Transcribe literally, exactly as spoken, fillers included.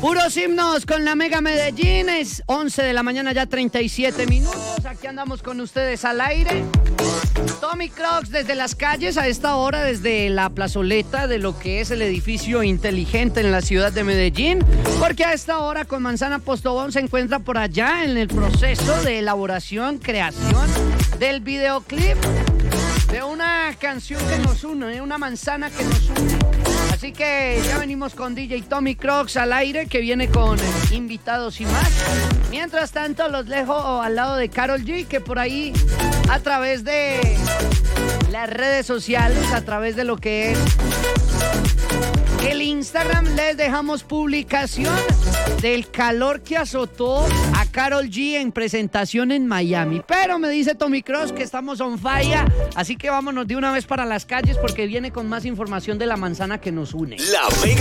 Puros himnos con la Mega Medellín. Es once de la mañana, ya treinta y siete minutos. Aquí andamos con ustedes al aire. Tommy Crocs desde las calles a esta hora, desde la plazoleta de lo que es el edificio inteligente en la ciudad de Medellín, porque a esta hora con Manzana Postobón se encuentra por allá en el proceso de elaboración, creación del videoclip de una canción que nos une, una manzana que nos une. Así que ya venimos con D J Tommy Crocs al aire, que viene con invitados y más. Mientras tanto, los dejo al lado de Karol G, que por ahí, a través de las redes sociales, a través de lo que es el Instagram, les dejamos publicación del calor que azotó a Karol G en presentación en Miami. Pero me dice Tommy Crocs que estamos on fire, así que vámonos de una vez para las calles porque viene con más información de la manzana que nos une. La Mega